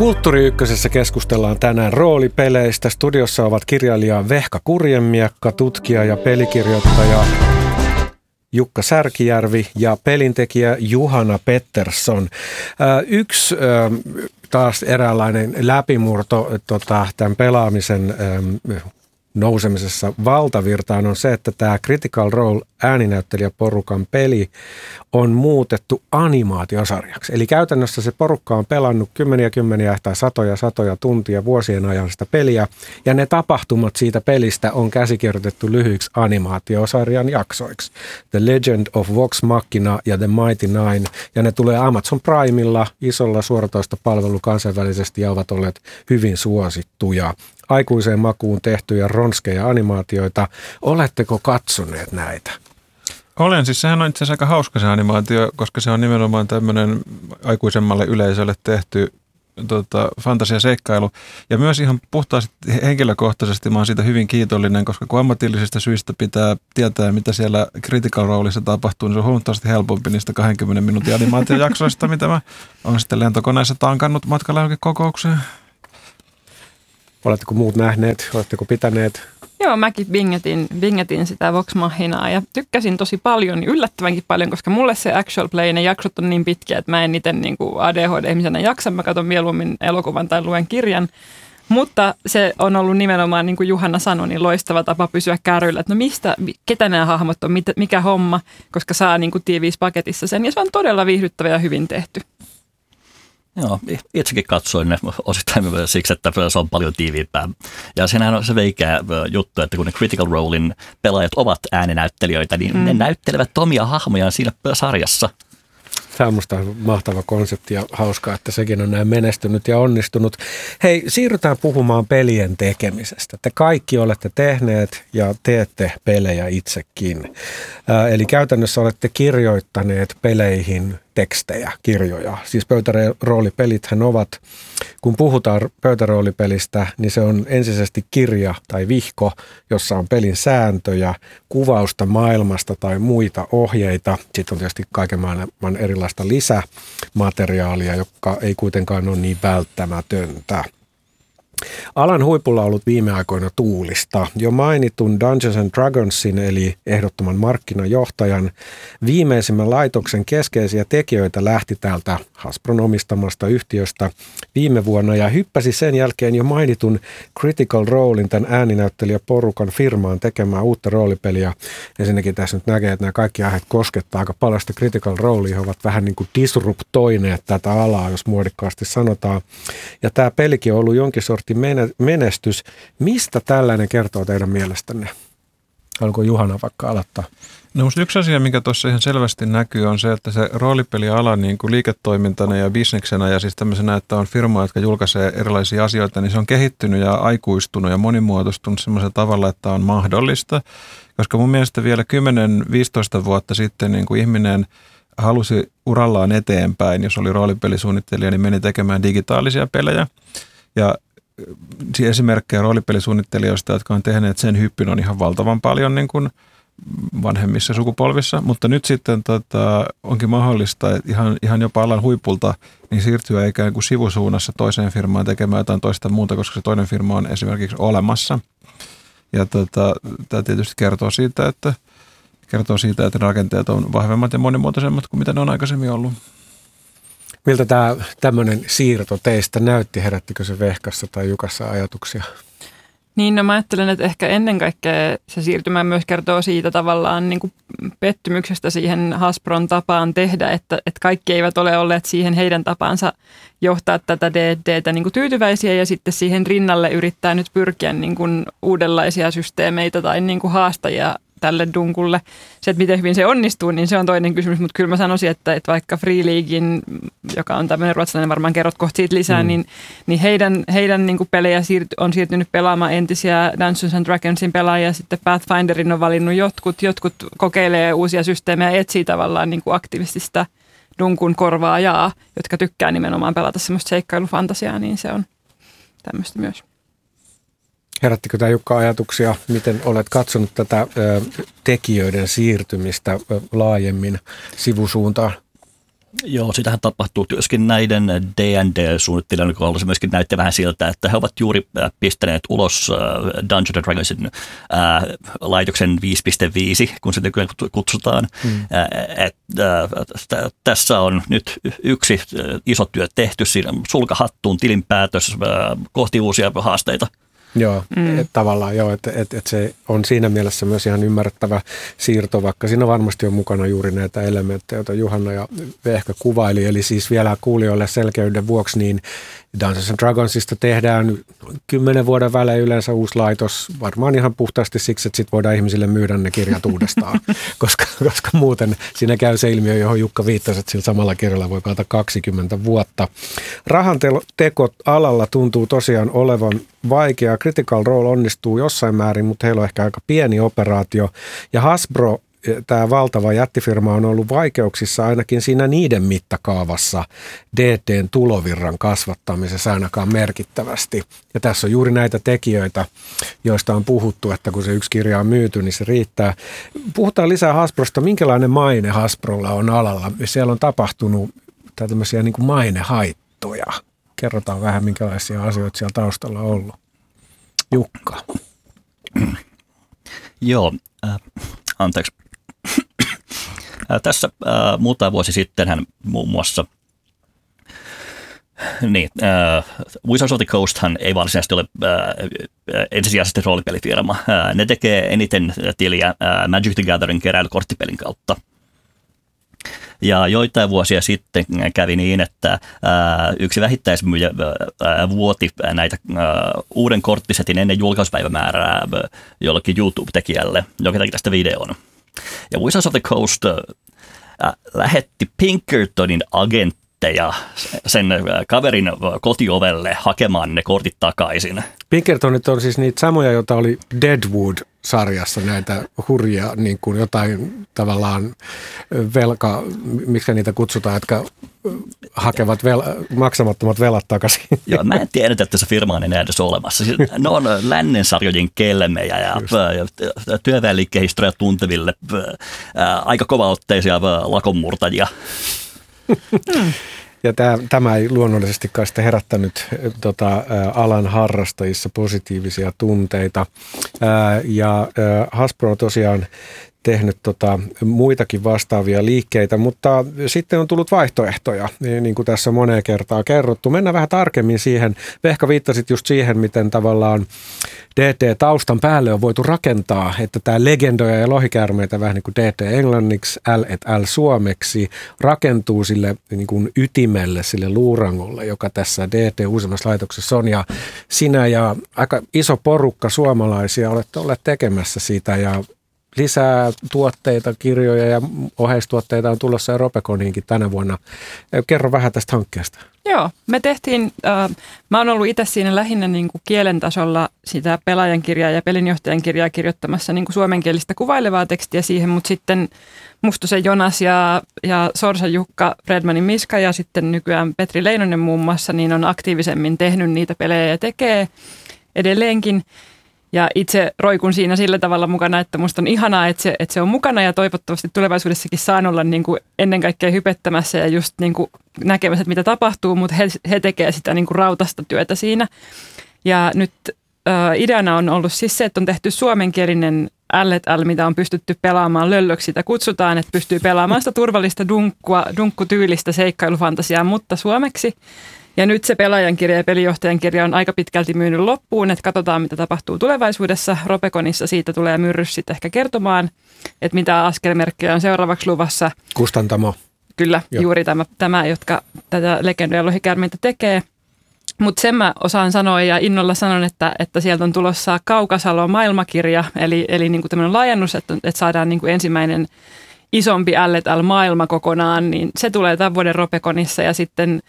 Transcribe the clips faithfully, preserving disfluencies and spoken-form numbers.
Kulttuuri Ykkösessä keskustellaan tänään roolipeleistä. Studiossa ovat kirjailija Vehka Kurjenmiekka, tutkija ja pelikirjoittaja Jukka Särkijärvi ja pelintekijä Juhana Pettersson. Yksi taas eräänlainen läpimurto tota, tämän pelaamisen nousemisessa valtavirtaan on se, että tämä Critical Role ääninäyttelijäporukan peli on muutettu animaatiosarjaksi. Eli käytännössä se porukka on pelannut kymmeniä kymmeniä tai satoja satoja tuntia vuosien ajan sitä peliä, ja ne tapahtumat siitä pelistä on käsikirjoitettu lyhyiksi animaatiosarjan jaksoiksi. The Legend of Vox Machina ja The Mighty Nine, ja ne tulee Amazon Primella isolla suoratoistopalvelu kansainvälisesti ja ovat olleet hyvin suosittuja. Aikuiseen makuun tehtyjä ronskeja animaatioita. Oletteko katsoneet näitä? Olen. Siis sehän on itse asiassa aika hauska se animaatio, koska se on nimenomaan tämmöinen aikuisemmalle yleisölle tehty tota, fantasiaseikkailu. Ja myös ihan puhtaasti henkilökohtaisesti mä oon siitä hyvin kiitollinen, koska kun ammatillisista syistä pitää tietää, mitä siellä Critical Roleissa tapahtuu, niin se on huomattavasti helpompi niistä kaksikymmentä minuutin animaatiojaksoista, mitä mä oon sitten lentokoneessa tankannut matkalla johonkin kokoukseen. Oletteko muut nähneet? Oletteko pitäneet? Joo, mäkin bingetin, bingetin sitä Vox Machinaa ja tykkäsin tosi paljon, yllättävänkin paljon, koska mulle se actual play, ne jaksot on niin pitkiä, että mä en itse niin kuin A D H D-ihmisenä jaksa. Mä katson mieluummin elokuvan tai luen kirjan. Mutta se on ollut nimenomaan, niin kuin Juhana sanoi, niin loistava tapa pysyä kärryillä, että no mistä, ketä nämä hahmot on, mikä homma, koska saa niin kuin tiiviissä paketissa sen. Ja se on todella viihdyttävä ja hyvin tehty. Joo, itsekin katsoin ne osittain siksi, että se on paljon tiiviimpää. Ja senhän on se veikeä juttu, että kun ne Critical Rolein pelaajat ovat ääninäyttelijöitä, niin mm. ne näyttelevät omia hahmojaan siinä sarjassa. Tämä on musta mahtava konsepti ja hauskaa, että sekin on näin menestynyt ja onnistunut. Hei, siirrytään puhumaan pelien tekemisestä. Te kaikki olette tehneet ja teette pelejä itsekin. Ää, eli käytännössä olette kirjoittaneet peleihin tekstejä, kirjoja. Siis pöytäroolipelithän ovat, kun puhutaan pöytäroolipelistä, niin se on ensisijaisesti kirja tai vihko, jossa on pelin sääntöjä, kuvausta maailmasta tai muita ohjeita. Sitten on tietysti kaiken maailman erilaista lisämateriaalia, joka ei kuitenkaan ole niin välttämätöntä. Alan huipulla on ollut viime aikoina tuulista. Jo mainitun Dungeons and Dragonsin eli ehdottoman markkinajohtajan viimeisimmän laitoksen keskeisiä tekijöitä lähti täältä Hasbron omistamasta yhtiöstä viime vuonna ja hyppäsi sen jälkeen jo mainitun Critical Rolein, tämän ääninäyttelijäporukan firmaan tekemään uutta roolipeliä. Ensinnäkin tässä nyt näkee, että nämä kaikki aiheet koskettaa aika paljon sitä Critical Rolea, he ovat vähän niin kuin disruptoineet tätä alaa, jos muodikkaasti sanotaan. Ja tämä pelikin on ollut jonkin sortin menestys. Mistä tällainen kertoo teidän mielestänne? Haluatko Juhana vaikka aloittaa? No musta yksi asia, mikä tuossa ihan selvästi näkyy, on se, että se roolipeliala niin kuin liiketoimintana ja bisneksenä ja siis tämmöisenä, että on firma, jotka julkaisee erilaisia asioita, niin se on kehittynyt ja aikuistunut ja monimuotoistunut semmoisella tavalla, että on mahdollista. Koska mun mielestä vielä kymmenen viisitoista vuotta sitten niin kuin ihminen halusi urallaan eteenpäin, jos oli roolipelisuunnittelija, niin meni tekemään digitaalisia pelejä. Ja esimerkkejä roolipelisuunnittelijoista, jotka on tehneet sen hyppyn, on ihan valtavan paljon niin kuin vanhemmissa sukupolvissa, mutta nyt sitten tota, onkin mahdollista, että ihan, ihan jopa alan huipulta niin siirtyä ikään kuin sivusuunnassa toiseen firmaan tekemään jotain toista muuta, koska se toinen firma on esimerkiksi olemassa. Ja tota, tämä tietysti kertoo siitä, että kertoo siitä, että rakenteet on vahvemmat ja monimuotoisemmat kuin mitä ne on aikaisemmin ollut. Miltä tämä tämmöinen siirto teistä näytti? Herättikö se Vehkassa tai Jukassa ajatuksia? Niin, no mä ajattelen, että ehkä ennen kaikkea se siirtymä myös kertoo siitä tavallaan niin kuin pettymyksestä siihen Hasbron tapaan tehdä, että, että kaikki eivät ole olleet siihen heidän tapaansa johtaa tätä D and D:tä niin kuin tyytyväisiä ja sitten siihen rinnalle yrittää nyt pyrkiä niin kuin uudenlaisia systeemeitä tai niin kuin haastajia tälle dunkulle. Se, että miten hyvin se onnistuu, niin se on toinen kysymys, mutta kyllä mä sanoisin, että, että vaikka Free Leaguein, joka on tämmöinen ruotsalainen, varmaan kerrot kohta siitä lisää, mm. niin, niin heidän, heidän niin kuin pelejä siirty, on siirtynyt pelaamaan entisiä Dungeons and Dragonsin pelaajia, sitten Pathfinderin on valinnut jotkut, jotkut kokeilee uusia systeemejä, etsii tavallaan niin kuin aktiivisesti sitä dunkun korvaajaa, jotka tykkää nimenomaan pelata semmoista seikkailufantasiaa, niin se on tämmöistä myös. Herättikö tämä Jukka ajatuksia, miten olet katsonut tätä ö, tekijöiden siirtymistä ö, laajemmin sivusuuntaan? Joo, sitähän tapahtuu työskin näiden D and D-suunnittelijoiden kohdalla. Se myöskin näytti vähän siltä, että he ovat juuri pistäneet ulos Dungeons and Dragonsin äh, laitoksen viisi piste viisi, kun se nykyään kutsutaan. Hmm. Äh, et, äh, tässä on nyt yksi iso työ tehty, siinä sulka hattuun tilinpäätös äh, kohti uusia haasteita. Joo, mm. et, tavallaan joo, että et, et se on siinä mielessä myös ihan ymmärrettävä siirto, vaikka siinä varmasti on mukana juuri näitä elementtejä, joita Juhanna ja Vehkä kuvaili. Eli siis vielä kuulijoille selkeyden vuoksi, niin Dungeons and Dragonsista tehdään kymmenen vuoden välein yleensä uusi laitos, varmaan ihan puhtaasti siksi, että sitten voidaan ihmisille myydä ne kirjat uudestaan, koska, koska muuten siinä käy se ilmiö, johon Jukka viittasi, että sillä samalla kirjalla voi pelata kaksikymmentä vuotta. Rahan tekot alalla tuntuu tosiaan olevan vaikea. Critical Role onnistuu jossain määrin, mutta heillä on ehkä aika pieni operaatio. Ja Hasbro, tämä valtava jättifirma, on ollut vaikeuksissa ainakin siinä niiden mittakaavassa D T:n tulovirran kasvattamisessa ainakaan merkittävästi. Ja tässä on juuri näitä tekijöitä, joista on puhuttu, että kun se yksi kirja on myyty, niin se riittää. Puhutaan lisää Hasbrosta. Minkälainen maine Hasbrolla on alalla? Siellä on tapahtunut tämmöisiä niin kuin mainehaittoja. Kerrotaan vähän, minkälaisia asioita siellä taustalla on ollut. Jukka. Joo, äh, anteeksi. Tässä äh, muutama vuosi sitten hän muun muassa, niin, äh, Wizards of the Coasthan ei varsinaisesti ole äh, ensisijaisesti roolipelifirma. Äh, ne tekee eniten tiliä äh, Magic the Gathering keräilykorttipelin kautta. Ja joitain vuosia sitten kävi niin, että ää, yksi vähittäismyyjä ää, vuoti näitä ää, uuden korttisetin ennen julkauspäivämäärää ää, jollekin YouTube-tekijälle, joka teki tästä videon. Ja Wizards of the Coast ää, lähetti Pinkertonin agentteja sen ää, kaverin kotiovelle hakemaan ne kortit takaisin. Pinkertonit on siis niitä samoja, joita oli Deadwood-sarjassa, näitä hurjia niin kuin jotain tavallaan velka, miksi niitä kutsutaan, jotka hakevat vel, maksamattomat velat takaisin. Joo, mä en tiedä, että se firma on enää edes olemassa. Ne on lännen sarjojen kelmejä ja, ja työväenliikkehistoria tunteville ää, aika kovaotteisia lakonmurtajia. Hmm. Ja tämä, tämä ei luonnollisestikaan sitten herättänyt tota, ä, alan harrastajissa positiivisia tunteita. Ä, ja ä, Hasbro on tosiaan tehnyt tota, muitakin vastaavia liikkeitä, mutta sitten on tullut vaihtoehtoja, niin kuin tässä on moneen kertaan kerrottu. Mennään vähän tarkemmin siihen. Vehka viittasit just siihen, miten tavallaan D T-taustan päälle on voitu rakentaa, että tämä legendoja ja lohikäärmeitä vähän niin kuin D T englanniksi, L et L suomeksi, rakentuu sille niin kuin ytimelle, sille luurangolle, joka tässä D T uusimmassa laitoksessa on. Ja sinä ja aika iso porukka suomalaisia olette olleet tekemässä sitä ja lisää tuotteita, kirjoja ja oheistuotteita on tulossa Ropeconiinkin tänä vuonna. Kerro vähän tästä hankkeesta. Joo, me tehtiin, äh, mä oon ollut itse siinä lähinnä niin kuin kielen tasolla sitä pelaajan kirjaa ja pelinjohtajan kirjaa kirjoittamassa niin kuin suomenkielistä kuvailevaa tekstiä siihen, mutta sitten Mustosen Jonas ja, ja Sorsan Jukka, Fredmanin Miska ja sitten nykyään Petri Leinonen muun muassa, niin on aktiivisemmin tehnyt niitä pelejä ja tekee edelleenkin. Ja itse roikun siinä sillä tavalla mukana, että musta on ihanaa, että se, että se on mukana ja toivottavasti tulevaisuudessakin saan olla niin kuin ennen kaikkea hypettämässä ja just niin kuin näkemässä, että mitä tapahtuu, mutta he, he tekevät sitä niin kuin rautasta työtä siinä. Ja nyt äh, ideana on ollut siis se, että on tehty suomenkielinen L et L, mitä on pystytty pelaamaan löllöksi. Sitä kutsutaan, että pystyy pelaamaan sitä turvallista dunkkua, dunkkutyylistä seikkailufantasiaa, mutta suomeksi. Ja nyt se pelaajan kirja ja pelijohtajan kirja on aika pitkälti myynyt loppuun, että katsotaan mitä tapahtuu tulevaisuudessa. Ropeconissa siitä tulee Myrrys sitten ehkä kertomaan, että mitä askelmerkkejä on seuraavaksi luvassa. Kustantamo. Kyllä, Joo. juuri tämä, tämä, jotka tätä legendoja lohikärmintä tekee. Mutta sen mä osaan sanoa ja innolla sanon, että, että sieltä on tulossa Kaukasalo maailmakirja, eli, eli niinku tämmöinen laajennus, että, että saadaan niinku ensimmäinen isompi L et L maailma kokonaan, niin se tulee tämän vuoden Ropeconissa ja sitten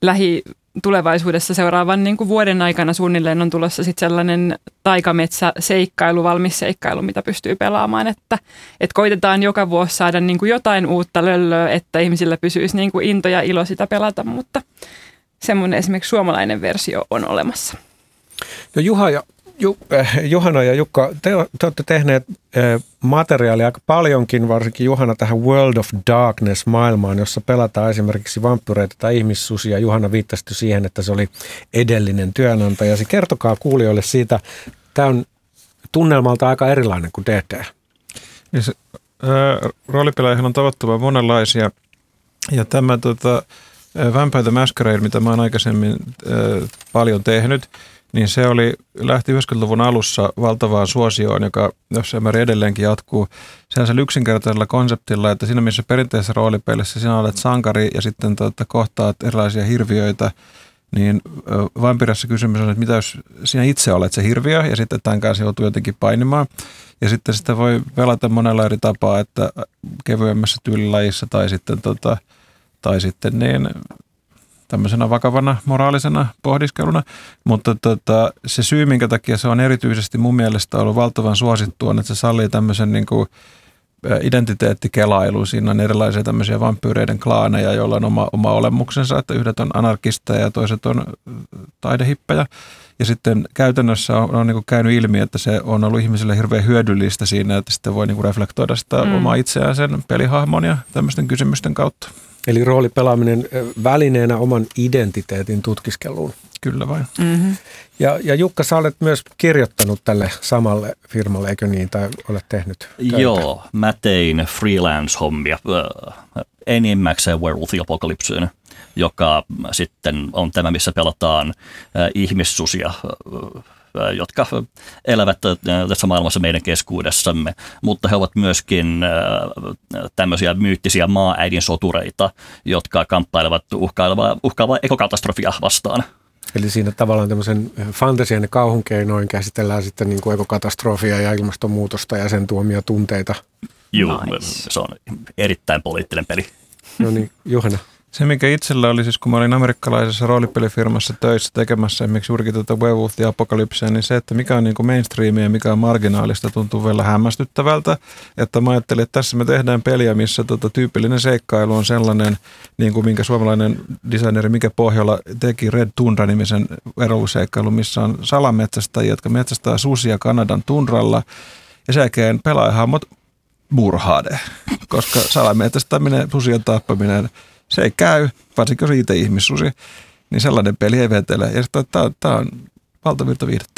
lähitulevaisuudessa seuraavan niin kuin vuoden aikana suunnilleen on tulossa sitten sellainen taikametsä-seikkailu, valmis seikkailu, mitä pystyy pelaamaan, että, että koitetaan joka vuosi saada niin kuin jotain uutta löllöä, että ihmisillä pysyisi niin kuin into ja ilo sitä pelata, mutta semmoinen esimerkiksi suomalainen versio on olemassa. No Juha ja Ju, äh, Juhana ja Jukka, te, te olette tehneet äh, materiaalia aika paljonkin, varsinkin Juhana tähän World of Darkness-maailmaan, jossa pelataan esimerkiksi vampyreitä tai ihmissusia. Juhana viittasi siihen, että se oli edellinen työnantajasi. Kertokaa kuulijoille siitä. Tämä on tunnelmalta aika erilainen kuin D D. Niin se, äh, roolipelejähän on tavattoman monenlaisia. Ja tämä tota, Vampire the Masquerade, mitä mä oon aikaisemmin äh, paljon tehnyt, niin se oli, lähti yhdeksänkymmentäluvun alussa valtavaan suosioon, joka jossain määrin edelleenkin jatkuu sellaisella yksinkertaisella konseptilla, että siinä missä perinteisessä roolipelissä sinä olet sankari ja sitten tuota, kohtaat erilaisia hirviöitä, niin Vampiressa kysymys on, että mitä jos sinä itse olet se hirviö ja sitten tämän kanssa joutuu jotenkin painimaan. Ja sitten sitä voi pelata monella eri tapaa, että kevyemmässä tyylilajissa tai sitten, tota, tai sitten niin tämmöisenä vakavana moraalisena pohdiskeluna, mutta tota, se syy, minkä takia se on erityisesti mun mielestä ollut valtavan suosittu, on, että se sallii tämmöisen niin kuin identiteettikelailu. Siinä on erilaisia tämmöisiä vampyyreiden klaaneja, joilla on oma, oma olemuksensa, että yhdet on anarkisteja ja toiset on taidehippejä. Ja sitten käytännössä on, on niin kuin käynyt ilmi, että se on ollut ihmisille hirveän hyödyllistä siinä, että sitten voi niin kuin reflektoida sitä mm. omaa itseään sen pelihahmon ja tämmöisten kysymysten kautta. Eli roolipelaaminen välineenä oman identiteetin tutkiskeluun. Kyllä vain. Mm-hmm. Ja, ja Jukka, sä olet myös kirjoittanut tälle samalle firmalle, eikö niin, tai olet tehnyt töitä? Joo, mä tein freelance-hommia enimmäkseen Werewolf the Apocalypseen, joka sitten on tämä, missä pelataan äh, ihmissusia, äh, jotka elävät tässä maailmassa meidän keskuudessamme, mutta he ovat myöskin tämmöisiä myyttisiä maa-äidin sotureita, jotka kamppailevat uhkailevaa, uhkaavaa ekokatastrofia vastaan. Eli siinä tavallaan tämmöisen fantasian ja kauhun keinoin käsitellään sitten niin kuin ekokatastrofia ja ilmastonmuutosta ja sen tuomia tunteita. Joo, nice. Se on erittäin poliittinen peli. No niin, Juhana. Se, mikä itsellä oli siis, kun mä olin amerikkalaisessa roolipelifirmassa töissä tekemässä esimerkiksi juurikin tuota Werewolf the Apocalypsea, niin se, että mikä on niin kuin mainstreamia ja mikä on marginaalista, tuntuu vielä hämmästyttävältä. Että mä ajattelin, että tässä me tehdään peliä, missä tota, tyypillinen seikkailu on sellainen, niin kuin minkä suomalainen designeri Mike Pohjola teki Red Tundra-nimisen werewolf-seikkailun, missä on salametsästäjiä, jotka metsästää susia Kanadan tundralla ja sen jälkeen pelaajahahmot murhaade, koska salametsästäminen, susien tappaminen, se ei käy, varsinkin jos on itse ihmissusi, niin sellainen peli ei vetele. Ja tämä on valtavirta viihdettä.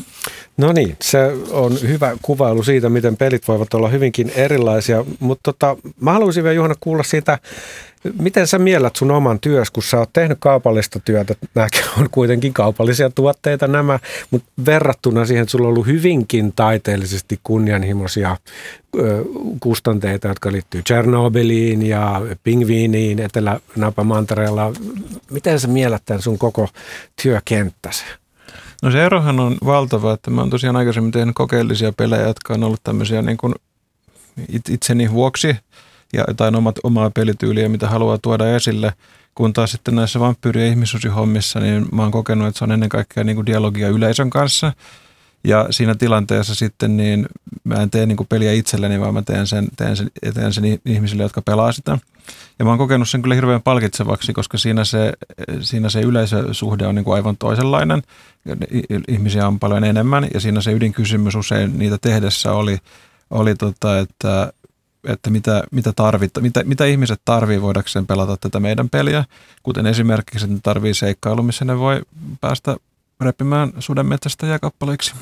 No niin, se on hyvä kuvailu siitä, miten pelit voivat olla hyvinkin erilaisia. Mutta tota, mä haluaisin vielä, Juhana, kuulla siitä, miten sä miellät sun oman työs, kun sä oot tehnyt kaupallista työtä. Nämäkin on kuitenkin kaupallisia tuotteita nämä, mutta verrattuna siihen, että sulla on ollut hyvinkin taiteellisesti kunnianhimoisia ö, kustanteita, jotka liittyy Tchernobyliin ja pingviiniin Etelä-Napamantereella. Miten sä miellät tämän sun koko työkenttäsi? No se erohan on valtava, että mä oon tosiaan aikaisemmin tehnyt kokeellisia pelejä, jotka on ollut tämmöisiä niin kuin itseni vuoksi ja jotain omat, omaa pelityyliä, mitä haluaa tuoda esille, kun taas sitten näissä vampyyri- ja ihmissusihommissa, niin mä oon kokenut, että se on ennen kaikkea niin kuin dialogia yleisön kanssa. Ja siinä tilanteessa sitten niin mä en tee niin kuin peliä itselleni, vaan mä teen sen, teen, sen, teen sen ihmisille, jotka pelaa sitä. Ja mä oon kokenut sen kyllä hirveän palkitsevaksi, koska siinä se, siinä se yleisösuhde on niin kuin aivan toisenlainen. Ihmisiä on paljon enemmän ja siinä se ydinkysymys usein niitä tehdessä oli, oli tota, että, että mitä, mitä, tarvita, mitä, mitä ihmiset tarvii voidakseen pelata tätä meidän peliä. Kuten esimerkiksi, että ne tarvii seikkailu, missä ne voi päästä repimään sudenmetsästä jääkappaleiksi.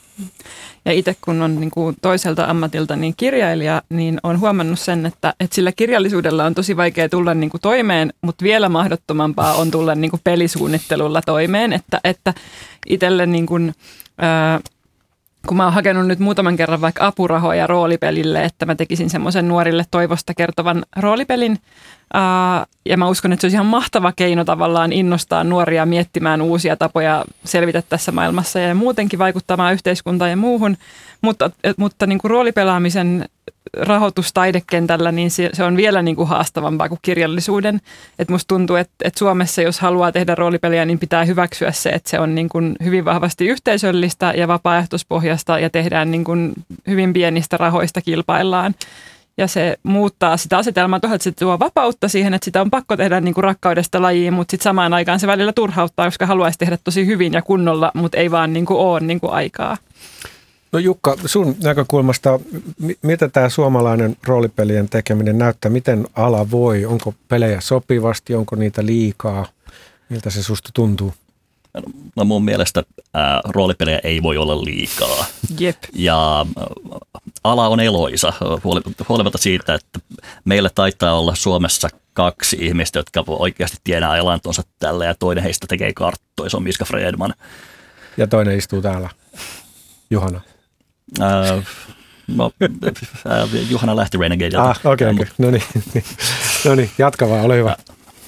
Ja itse kun on niin kuin toiselta ammatilta niin kirjailija, niin olen huomannut sen, että, että sillä kirjallisuudella on tosi vaikea tulla niin kuin toimeen, mutta vielä mahdottomampaa on tulla niin kuin pelisuunnittelulla toimeen. Että, että itselle, niin kuin, ää, kun mä oon hakenut nyt muutaman kerran vaikka apurahoja roolipelille, että mä tekisin semmoisen nuorille toivosta kertovan roolipelin, ää, ja mä uskon, että se olisi ihan mahtava keino tavallaan innostaa nuoria miettimään uusia tapoja selvitä tässä maailmassa ja muutenkin vaikuttamaan yhteiskuntaan ja muuhun, mutta, mutta niin kuin roolipelaamisen rahoitus taidekentällä, niin se, se on vielä niin kuin haastavampaa kuin kirjallisuuden. Et musta tuntuu, että, että Suomessa, jos haluaa tehdä roolipeliä, niin pitää hyväksyä se, että se on niin kuin hyvin vahvasti yhteisöllistä ja vapaaehtoispohjasta ja tehdään niin kuin hyvin pienistä rahoista kilpaillaan. Ja se muuttaa sitä asetelmaa tuohon, että se tuo vapautta siihen, että sitä on pakko tehdä niin kuin rakkaudesta lajiin, mutta sitten samaan aikaan se välillä turhauttaa, koska haluaisi tehdä tosi hyvin ja kunnolla, mutta ei vaan niin kuin ole niin kuin aikaa. No Jukka, sun näkökulmasta, mitä tämä suomalainen roolipelien tekeminen näyttää? Miten ala voi? Onko pelejä sopivasti? Onko niitä liikaa? Miltä se susta tuntuu? No mun mielestä ää, roolipelejä ei voi olla liikaa. Jep. Ja ä, ala on eloisa, huolimatta siitä, että meillä taitaa olla Suomessa kaksi ihmistä, jotka oikeasti tienaa elantonsa tällä, ja toinen heistä tekee karttoja, se on Miska Fredman. Ja toinen istuu täällä, Juhana. Ää, no, ää, Juhana lähti Renegadelta. Ah, okei, okay, okay. No niin, no niin, jatka vaan, ole hyvä.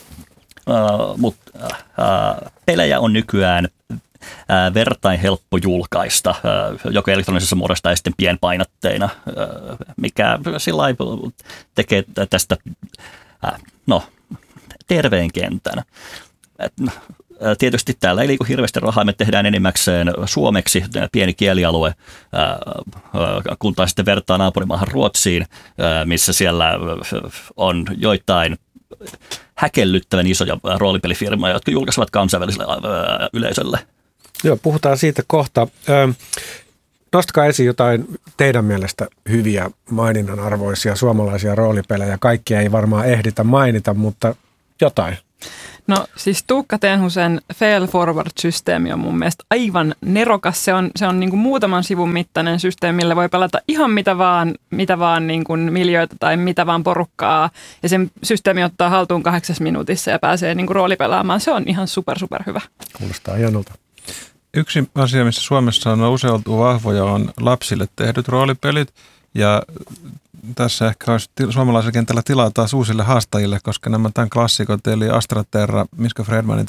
Uh, mutta uh, pelejä on nykyään uh, vertain helppo julkaista, uh, joko elektronisessa muodossa tai sitten pienpainotteina, uh, mikä sillä tekee tästä uh, no, terveen kentän. Et, uh, tietysti täällä ei liiku hirveästi rahaa, me tehdään enimmäkseen suomeksi, pieni kielialue, uh, uh, kun taas sitten vertaa naapurimaahan Ruotsiin, uh, missä siellä uh, on joitain häkellyttävän isoja roolipelifirmoja, jotka julkaisevat kansainväliselle yleisölle. Joo, puhutaan siitä kohta. Nostakaa esiin jotain teidän mielestä hyviä maininnan arvoisia suomalaisia roolipelejä. Kaikkia ei varmaan ehditä mainita, mutta jotain. No siis Tuukka Tenhusen Fail Forward-systeemi on mun mielestä aivan nerokas. Se on, se on niin kuin muutaman sivun mittainen systeemi, millä voi pelata ihan mitä vaan, mitä vaan niin kuin miljöitä tai mitä vaan porukkaa. Ja sen systeemi ottaa haltuun kahdeksassa minuutissa ja pääsee niin kuin roolipelaamaan. Se on ihan super, super hyvä. Kuulostaa hienolta. Yksi asia, missä Suomessa on usein oltu vahvoja, on lapsille tehdyt roolipelit. Ja tässä ehkä olisi suomalaisella kentällä tilaa taas uusille haastajille, koska nämä tämän klassikot, eli Astra Terra, Miska Fredmanin